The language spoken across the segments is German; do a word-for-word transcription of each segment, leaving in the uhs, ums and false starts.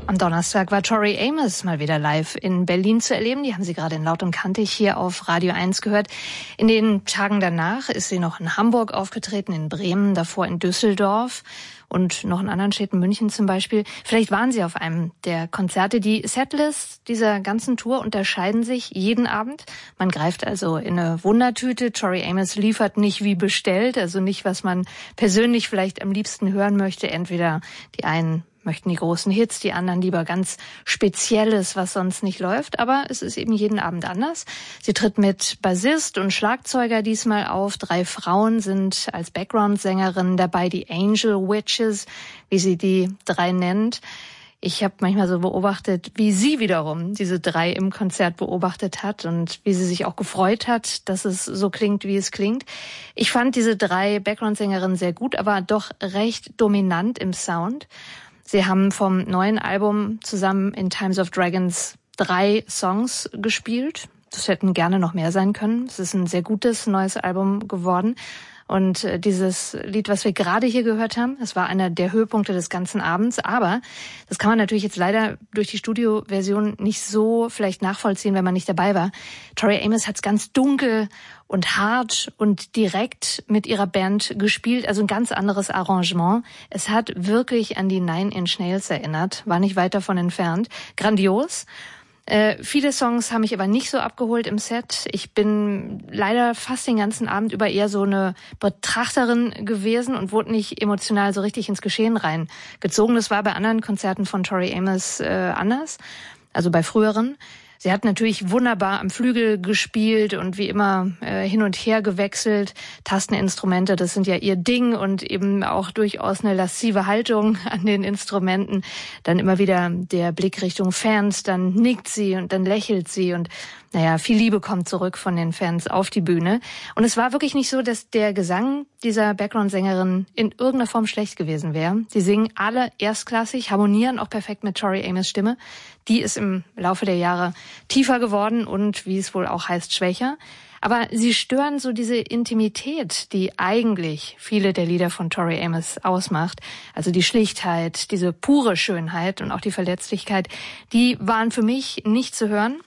Am Donnerstag war Tori Amos mal wieder live in Berlin zu erleben. Die haben Sie gerade in Laut und Kantig hier auf Radio eins gehört. In den Tagen danach ist sie noch in Hamburg aufgetreten, in Bremen, davor in Düsseldorf und noch in anderen Städten, München zum Beispiel. Vielleicht waren Sie auf einem der Konzerte. Die Setlists dieser ganzen Tour unterscheiden sich jeden Abend. Man greift also in eine Wundertüte. Tori Amos liefert nicht wie bestellt, also nicht, was man persönlich vielleicht am liebsten hören möchte. Entweder die einen möchten die großen Hits, die anderen lieber ganz Spezielles, was sonst nicht läuft. Aber es ist eben jeden Abend anders. Sie tritt mit Bassist und Schlagzeuger diesmal auf. Drei Frauen sind als Background-Sängerinnen dabei, die Angel Witches, wie sie die drei nennt. Ich habe manchmal so beobachtet, wie sie wiederum diese drei im Konzert beobachtet hat und wie sie sich auch gefreut hat, dass es so klingt, wie es klingt. Ich fand diese drei Background-Sängerinnen sehr gut, aber doch recht dominant im Sound. Sie haben vom neuen Album zusammen in Times of Dragons drei Songs gespielt. Das hätten gerne noch mehr sein können. Es ist ein sehr gutes neues Album geworden. Und dieses Lied, was wir gerade hier gehört haben, das war einer der Höhepunkte des ganzen Abends. Aber das kann man natürlich jetzt leider durch die Studioversion nicht so vielleicht nachvollziehen, wenn man nicht dabei war. Tori Amos hat es ganz dunkel und hart und direkt mit ihrer Band gespielt, also ein ganz anderes Arrangement. Es hat wirklich an die Nine Inch Nails erinnert, war nicht weit davon entfernt. Grandios. Äh, viele Songs haben mich aber nicht so abgeholt im Set. Ich bin leider fast den ganzen Abend über eher so eine Betrachterin gewesen und wurde nicht emotional so richtig ins Geschehen reingezogen. Das war bei anderen Konzerten von Tori Amos äh, anders, also bei früheren. Sie hat natürlich wunderbar am Flügel gespielt und wie immer äh, hin und her gewechselt. Tasteninstrumente, das sind ja ihr Ding und eben auch durchaus eine laszive Haltung an den Instrumenten. Dann immer wieder der Blick Richtung Fans, dann nickt sie und dann lächelt sie und naja, viel Liebe kommt zurück von den Fans auf die Bühne. Und es war wirklich nicht so, dass der Gesang dieser Background-Sängerin in irgendeiner Form schlecht gewesen wäre. Sie singen alle erstklassig, harmonieren auch perfekt mit Tori Amos' Stimme. Die ist im Laufe der Jahre tiefer geworden und, wie es wohl auch heißt, schwächer. Aber sie stören so diese Intimität, die eigentlich viele der Lieder von Tori Amos ausmacht. Also die Schlichtheit, diese pure Schönheit und auch die Verletzlichkeit, die waren für mich nicht zu hören.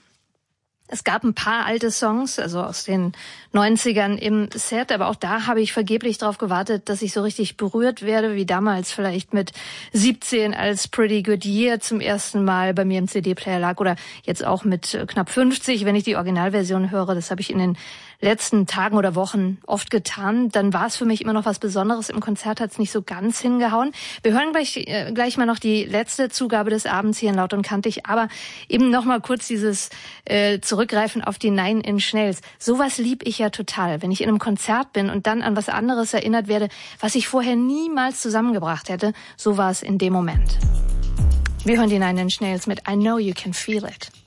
Es gab ein paar alte Songs, also aus den neunzigern im Set, aber auch da habe ich vergeblich darauf gewartet, dass ich so richtig berührt werde, wie damals vielleicht mit siebzehn, als Pretty Good Year zum ersten Mal bei mir im C D-Player lag oder jetzt auch mit knapp fünfzig, wenn ich die Originalversion höre. Das habe ich in den letzten Tagen oder Wochen oft getan. Dann war es für mich immer noch was Besonderes. Im Konzert hat es nicht so ganz hingehauen. Wir hören gleich, äh, gleich mal noch die letzte Zugabe des Abends hier in Laut und Kantig, aber eben noch mal kurz dieses äh, Zurückgreifen auf die Nine Inch Nails. Sowas lieb ich ja total, wenn ich in einem Konzert bin und dann an was anderes erinnert werde, was ich vorher niemals zusammengebracht hätte. So war es in dem Moment. Wir hören die Nine Inch Nails mit I Know You Can Feel It.